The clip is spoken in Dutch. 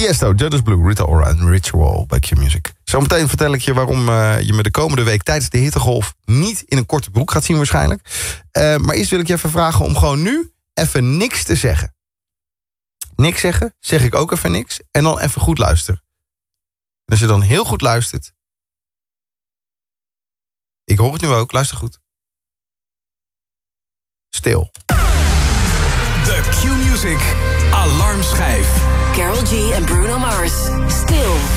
Tiesto, Jonas Blue, Rita Ora en Ritual bij Q-Music. Zometeen vertel ik je waarom je me de komende week tijdens de hittegolf niet in een korte broek gaat zien waarschijnlijk. Maar eerst wil ik je even vragen om gewoon nu even niks te zeggen. Niks zeggen, zeg ik ook even niks. En dan even goed luisteren. En als je dan heel goed luistert. Ik hoor het nu ook, luister goed. Stil. De Q-Music Alarmschijf. Karol G en Bruno Mars. Stil.